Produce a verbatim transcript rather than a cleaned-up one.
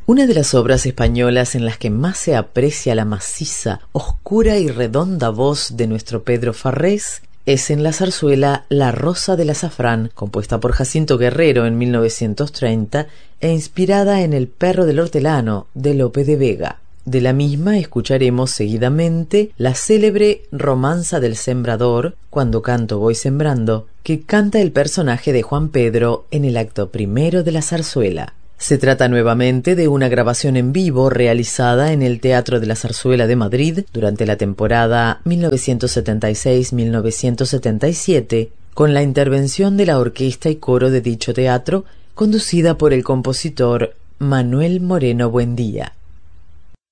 Una de las obras españolas en las que más se aprecia la maciza, oscura y redonda voz de nuestro Pedro Farrés es en la zarzuela La Rosa del Azafrán, compuesta por Jacinto Guerrero en mil novecientos treinta e inspirada en El perro del hortelano de Lope de Vega. De la misma escucharemos seguidamente la célebre Romanza del Sembrador, Cuando canto voy sembrando, que canta el personaje de Juan Pedro en el acto primero de la zarzuela. Se trata nuevamente de una grabación en vivo realizada en el Teatro de la Zarzuela de Madrid durante la temporada mil novecientos setenta y seis a mil novecientos setenta y siete, con la intervención de la orquesta y coro de dicho teatro, conducida por el compositor Manuel Moreno Buendía.